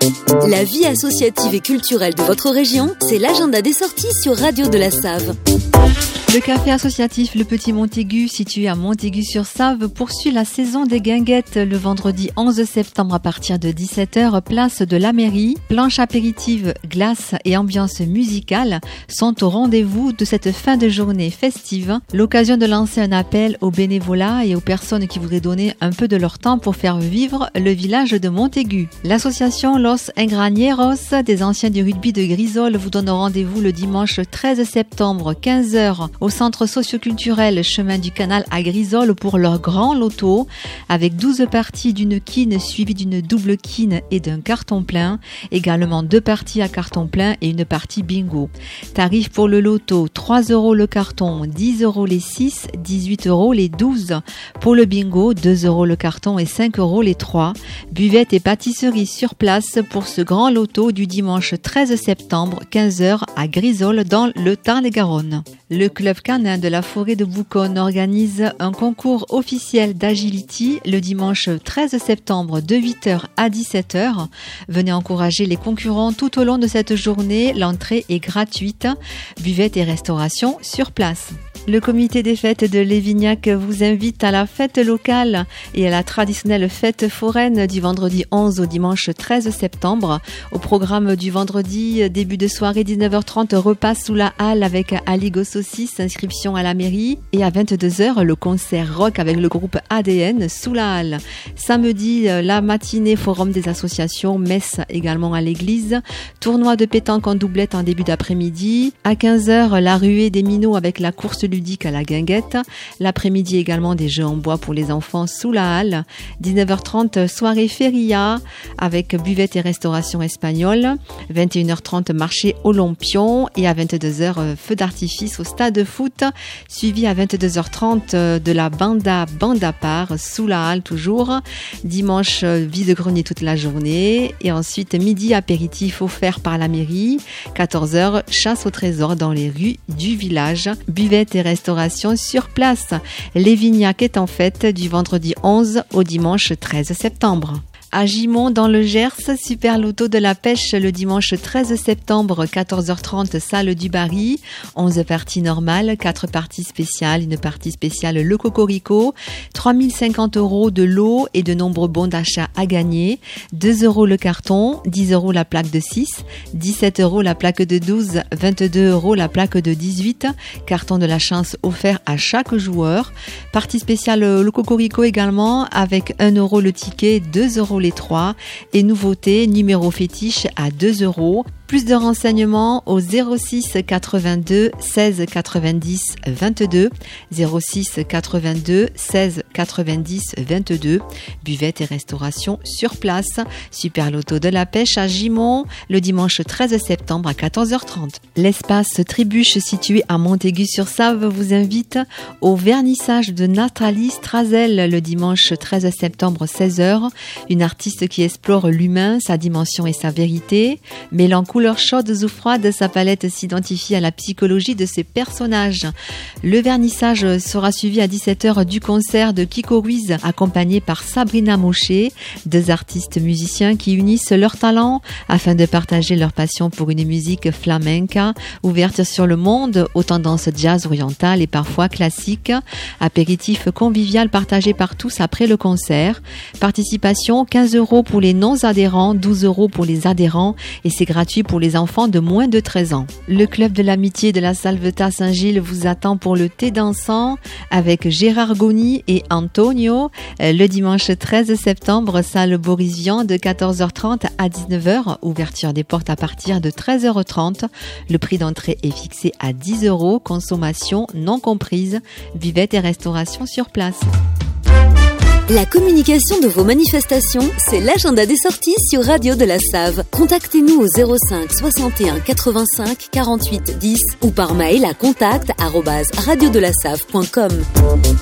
La vie associative et culturelle de votre région, c'est l'agenda des sorties sur Radio de la Save. Le café associatif Le Petit Montaigu, situé à Montaigu-sur-Save, poursuit la saison des guinguettes le vendredi 11 septembre à partir de 17h, place de la mairie. Planche apéritive, glace et ambiance musicale sont au rendez-vous de cette fin de journée festive. L'occasion de lancer un appel aux bénévolats et aux personnes qui voudraient donner un peu de leur temps pour faire vivre le village de Montaigu. L'association Los Engranieros des anciens du rugby de Grisol vous donne rendez-vous le dimanche 13 septembre, 15h, au centre socioculturel Chemin du Canal à Grisol pour leur grand loto avec 12 parties d'une quine suivie d'une double quine et d'un carton plein, également 2 parties à carton plein et une partie bingo. Tarif pour le loto, 3 € le carton, 10 € les 6, 18 € les 12. Pour le bingo, 2 € le carton et 5 € les 3. Buvette et pâtisserie sur place pour ce grand loto du dimanche 13 septembre, 15h à Grisol dans le Tarn-et-Garonne. Le club canin de la forêt de Bouconne organise un concours officiel d'agility le dimanche 13 septembre de 8h à 17h. Venez encourager les concurrents tout au long de cette journée. L'entrée est gratuite. Buvette et restauration sur place. Le comité des fêtes de Lévignac vous invite à la fête locale et à la traditionnelle fête foraine du vendredi 11 au dimanche 13 septembre. Au programme du vendredi, début de soirée 19h30, repas sous la halle avec Aligo Saucisse, inscription à la mairie. Et à 22h, le concert rock avec le groupe ADN sous la halle. Samedi, la matinée, forum des associations, messe également à l'église. Tournoi de pétanque en doublette en début d'après-midi. À 15h, la ruée des minots avec la course ludique à la guinguette. L'après-midi également des jeux en bois pour les enfants sous la halle. 19h30 soirée feria avec buvette et restauration espagnole. 21h30 marché Olympion et à 22h feu d'artifice au stade de foot, suivi à 22h30 de la banda part sous la halle toujours. Dimanche vide-grenier toute la journée et ensuite midi apéritif offert par la mairie. 14h chasse au trésor dans les rues du village. Buvette et restauration sur place. Lévignac est en fête du vendredi 11 au dimanche 13 septembre. À Gimont, dans le Gers, super loto de la pêche le dimanche 13 septembre, 14h30, salle du Barry. 11 parties normales, 4 parties spéciales, une partie spéciale le Cocorico. 3050 € de lot et de nombreux bons d'achat à gagner. 2 € le carton, 10 € la plaque de 6, 17 € la plaque de 12, 22 € la plaque de 18. Carton de la chance offert à chaque joueur. Partie spéciale le Cocorico également avec 1 € le ticket, 2 € les 3 et nouveauté numéro fétiche à 2 €. Plus de renseignements au 06 82 16 90 22 06 82 16 90 22. Buvette et restauration sur place. Super loto de la pêche à Gimont le dimanche 13 septembre à 14h30. L'espace Tribuche situé à Montaigu-sur-Save vous invite au vernissage de Nathalie Strazel le dimanche 13 septembre 16h. Une artiste qui explore l'humain, sa dimension et sa vérité. Mêlant couleurs chaudes ou froides, sa palette s'identifie à la psychologie de ses personnages. Le vernissage sera suivi à 17h du concert de Kiko Ruiz, accompagné par Sabrina Mochet, 2 artistes musiciens qui unissent leurs talents afin de partager leur passion pour une musique flamenca, ouverte sur le monde, aux tendances jazz orientales et parfois classiques. Apéritif convivial partagé par tous après le concert. Participation 15 € pour les non-adhérents, 12 € pour les adhérents et c'est gratuit pour les enfants de moins de 13 ans. Le club de l'amitié de la Salvetat Saint-Gilles vous attend pour le thé dansant avec Gérard Goni et Antonio le dimanche 13 septembre, salle Boris Vian de 14h30 à 19h, ouverture des portes à partir de 13h30. Le prix d'entrée est fixé à 10 €, consommation non comprise, buvette et restauration sur place. La communication de vos manifestations, c'est l'agenda des sorties sur Radio de la Save. Contactez-nous au 05 61 85 48 10 ou par mail à contact@radiodelasave.com.